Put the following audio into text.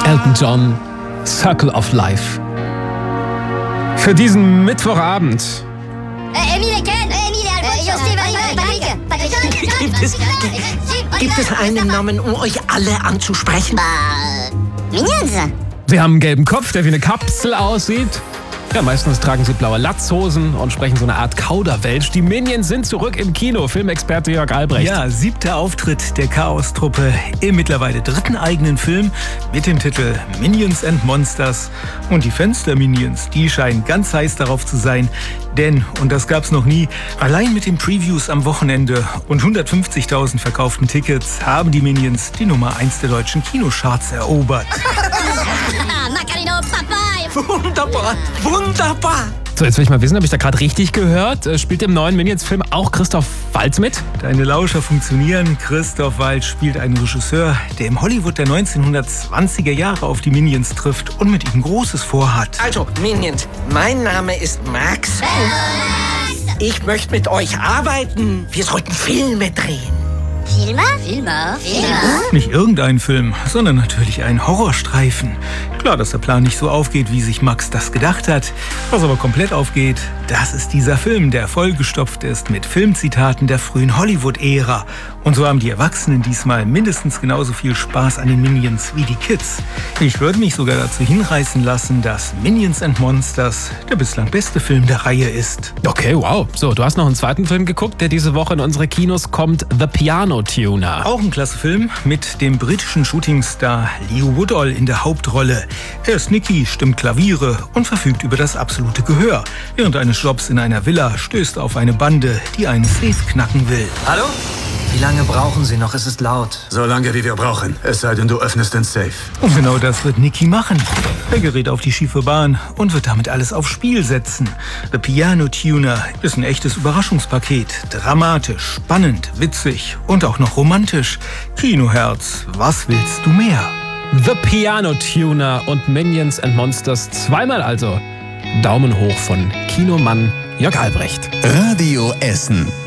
Elton John, Circle of Life. Für diesen Mittwochabend. Gibt es einen Namen, um euch alle anzusprechen? Minions. Sie haben einen gelben Kopf, der wie eine Kapsel aussieht. Ja, meistens tragen sie blaue Latzhosen und sprechen so eine Art Kauderwelsch. Die Minions sind zurück im Kino. Filmexperte Jörg Albrecht. Ja, 7. Auftritt der Chaos-Truppe im mittlerweile 3. eigenen Film mit dem Titel Minions and Monsters. Und die Fans der Minions, die scheinen ganz heiß darauf zu sein. Denn, und das gab's noch nie, allein mit den Previews am Wochenende und 150.000 verkauften Tickets haben die Minions die Nummer 1 der deutschen Kinocharts erobert. Wunderbar, wunderbar. So, jetzt will ich mal wissen, habe ich da gerade richtig gehört? Spielt im neuen Minions-Film auch Christoph Waltz mit? Deine Lauscher funktionieren. Christoph Waltz spielt einen Regisseur, der im Hollywood der 1920er Jahre auf die Minions trifft und mit ihnen Großes vorhat. Also, Minions, mein Name ist Max. Ich möchte mit euch arbeiten. Wir sollten Filme drehen. Filme? Nicht irgendein Film, sondern natürlich ein Horrorstreifen. Klar, dass der Plan nicht so aufgeht, wie sich Max das gedacht hat. Was aber komplett aufgeht, das ist dieser Film, der vollgestopft ist mit Filmzitaten der frühen Hollywood-Ära. Und so haben die Erwachsenen diesmal mindestens genauso viel Spaß an den Minions wie die Kids. Ich würde mich sogar dazu hinreißen lassen, dass Minions and Monsters der bislang beste Film der Reihe ist. Okay, wow. So, du hast noch einen zweiten Film geguckt, der diese Woche in unsere Kinos kommt. The Piano Tuner. Auch ein klasse Film mit dem britischen Shootingstar Leo Woodall in der Hauptrolle. Er ist Nicky, stimmt Klaviere und verfügt über das absolute Gehör. Während eines Jobs in einer Villa stößt er auf eine Bande, die einen Safe knacken will. Hallo? Wie lange brauchen Sie noch? Es ist laut. So lange, wie wir brauchen. Es sei denn, du öffnest den Safe. Und genau das wird Nicky machen. Er gerät auf die schiefe Bahn und wird damit alles aufs Spiel setzen. The Piano Tuner ist ein echtes Überraschungspaket. Dramatisch, spannend, witzig und auch noch romantisch. Kinoherz, was willst du mehr? The Piano Tuner und Minions and Monsters zweimal also. Daumen hoch von Kinomann Jörg Albrecht. Radio Essen.